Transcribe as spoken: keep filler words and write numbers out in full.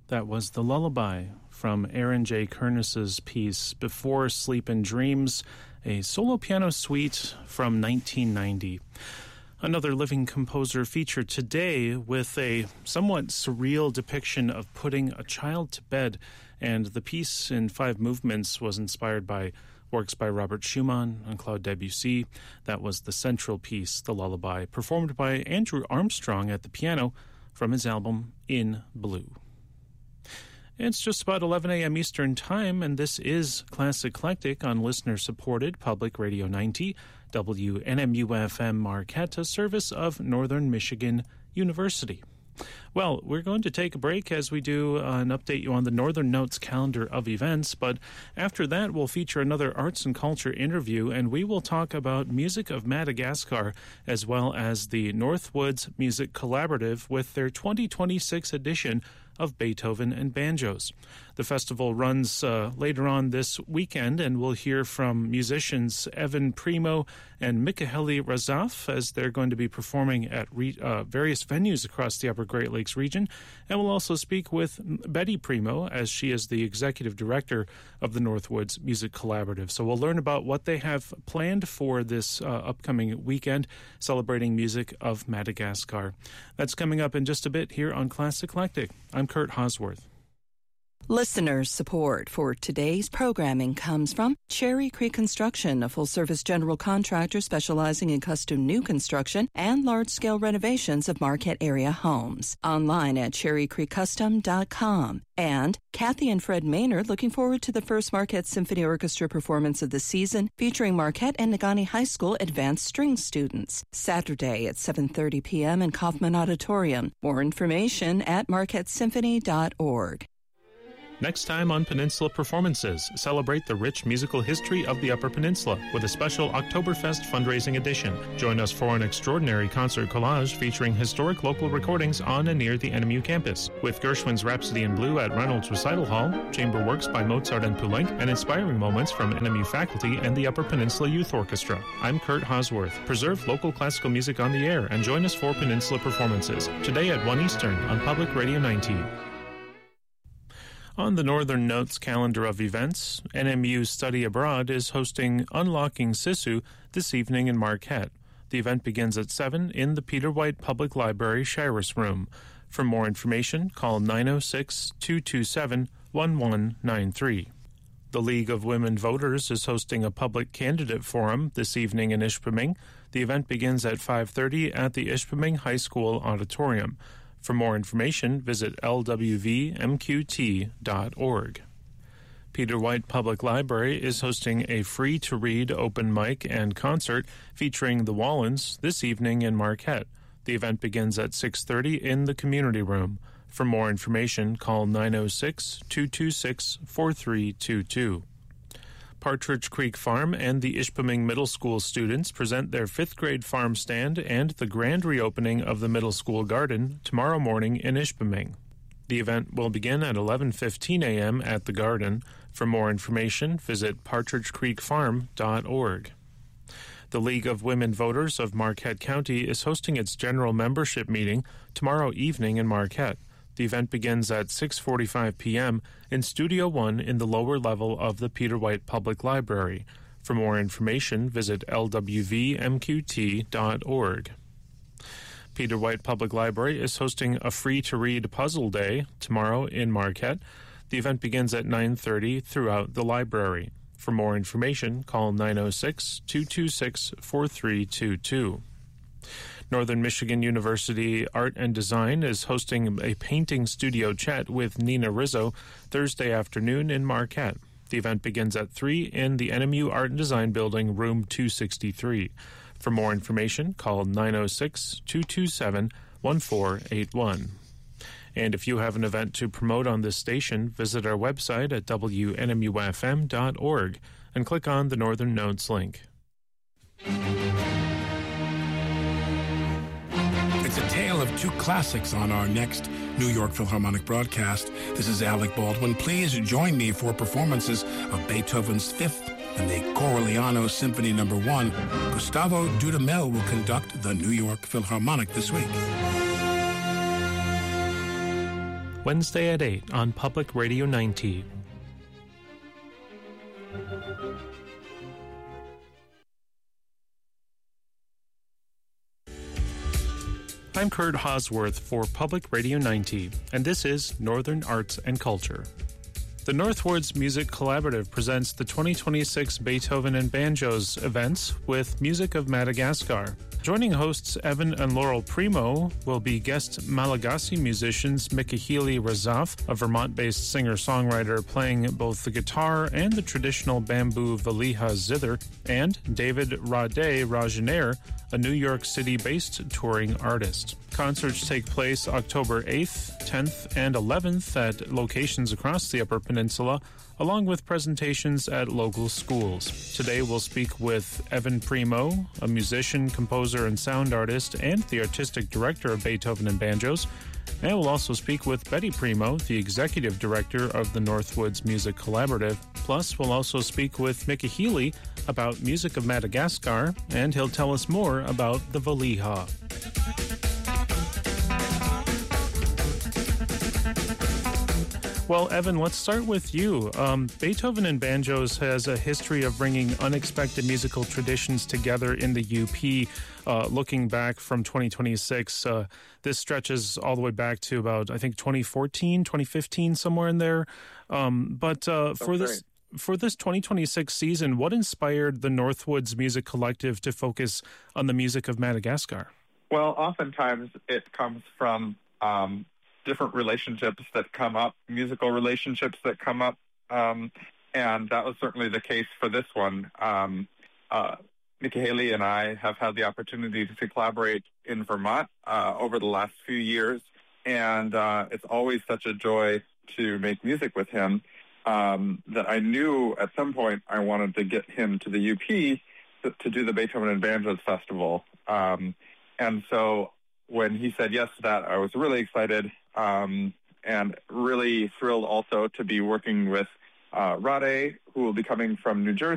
That was The Lullaby from Aaron J. Kernis's piece Before Sleep and Dreams, a solo piano suite from nineteen ninety. Another living composer featured today with a somewhat surreal depiction of putting a child to bed, and the piece in five movements was inspired by works by Robert Schumann and Claude Debussy. That was the central piece, The Lullaby, performed by Andrew Armstrong at the piano from his album In Blue. It's just about eleven a.m. Eastern Time, and this is Classic Eclectic on listener-supported Public Radio ninety, W N M U F M Marquette, a service of Northern Michigan University. Well, we're going to take a break as we do uh, and update you on the Northern Notes calendar of events, but after that we'll feature another arts and culture interview, and we will talk about Music of Madagascar as well as the Northwoods Music Collaborative with their twenty twenty-six edition of Beethoven and Banjos. The festival runs uh, later on this weekend, and we'll hear from musicians Evan Primo and Michaeli Razaf as they're going to be performing at re- uh, various venues across the Upper Great Lakes region. And we'll also speak with Betty Primo, as she is the executive director of the Northwoods Music Collaborative. So we'll learn about what they have planned for this uh, upcoming weekend, celebrating Music of Madagascar. That's coming up in just a bit here on Classic Eclectic. I'm Kurt Hosworth. Listener support for today's programming comes from Cherry Creek Construction, a full-service general contractor specializing in custom new construction and large-scale renovations of Marquette area homes. Online at cherry creek custom dot com. And Kathy and Fred Maynard looking forward to the first Marquette Symphony Orchestra performance of the season, featuring Marquette and Negaunee High School advanced string students. Saturday at seven thirty p.m. in Kaufman Auditorium. More information at marquette symphony dot org. Next time on Peninsula Performances, celebrate the rich musical history of the Upper Peninsula with a special Oktoberfest fundraising edition. Join us for an extraordinary concert collage featuring historic local recordings on and near the N M U campus, with Gershwin's Rhapsody in Blue at Reynolds Recital Hall, chamber works by Mozart and Poulenc, and inspiring moments from N M U faculty and the Upper Peninsula Youth Orchestra. I'm Kurt Hosworth. Preserve local classical music on the air and join us for Peninsula Performances, today at one Eastern on Public Radio ninety. On the Northern Notes calendar of events, N M U Study Abroad is hosting Unlocking Sisu this evening in Marquette. The event begins at seven in the Peter White Public Library Shiras Room. For more information, call nine oh six, two two seven, one one nine three. The League of Women Voters is hosting a public candidate forum this evening in Ishpeming. The event begins at five thirty at the Ishpeming High School Auditorium. For more information, visit l w v m q t dot org. Peter White Public Library is hosting a free-to-read open mic and concert featuring the Wallens this evening in Marquette. The event begins at six thirty in the community room. For more information, call nine oh six, two two six, four three two two. Partridge Creek Farm and the Ishpeming Middle School students present their fifth grade farm stand and the grand reopening of the middle school garden tomorrow morning in Ishpeming. The event will begin at eleven fifteen a.m. at the garden. For more information, visit partridge creek farm dot org. The League of Women Voters of Marquette County is hosting its general membership meeting tomorrow evening in Marquette. The event begins at six forty-five p.m. in Studio One in the lower level of the Peter White Public Library. For more information, visit l w v m q t dot org. Peter White Public Library is hosting a free-to-read puzzle day tomorrow in Marquette. The event begins at nine thirty throughout the library. For more information, call nine oh six, two two six, four three two two. Northern Michigan University Art and Design is hosting a painting studio chat with Nina Rizzo Thursday afternoon in Marquette. The event begins at three in the N M U Art and Design Building, room two sixty-three. For more information, call nine oh six, two two seven, one four eight one. And if you have an event to promote on this station, visit our website at w n m u f m dot org and click on the Northern Notes link. It's a tale of two classics on our next New York Philharmonic broadcast. This is Alec Baldwin. Please join me for performances of Beethoven's Fifth and the Corelliano Symphony Number One. Gustavo Dudamel will conduct the New York Philharmonic this week. Wednesday at eight on Public Radio ninety. I'm Kurt Hosworth for Public Radio ninety, and this is Northern Arts and Culture. The Northwoods Music Collaborative presents the twenty twenty-six Beethoven and Banjos events with Music of Madagascar. Joining hosts Evan and Laurel Primo will be guest Malagasy musicians Mikahili Razaf, a Vermont-based singer-songwriter playing both the guitar and the traditional bamboo valiha zither, and David Rade Rajaner, a New York City-based touring artist. Concerts take place October eighth, tenth, and eleventh at locations across the Upper Peninsula, along with presentations at local schools. Today we'll speak with Evan Primo, a musician, composer, and sound artist, and the artistic director of Beethoven and Banjos. And we'll also speak with Betty Primo, the executive director of the Northwoods Music Collaborative. Plus, we'll also speak with Mikahili about Music of Madagascar, and he'll tell us more about the valiha. Well, Evan, let's start with you. Um, Beethoven and Banjos has a history of bringing unexpected musical traditions together in the U P. Uh, looking back from twenty twenty-six, uh, this stretches all the way back to about, I think, twenty fourteen, twenty fifteen, somewhere in there. Um, but uh, for this for this twenty twenty-six season, what inspired the Northwoods Music Collective to focus on the music of Madagascar? Well, oftentimes it comes from Um, different relationships that come up, musical relationships that come up, um, and that was certainly the case for this one. Um, uh, Mikahili and I have had the opportunity to collaborate in Vermont uh, over the last few years, and uh, it's always such a joy to make music with him um, that I knew at some point I wanted to get him to the U P to, to do the Beethoven and Banjos Festival. Um, and so when he said yes to that, I was really excited. Um, and really thrilled also to be working with uh, Rade, who will be coming from New Jersey.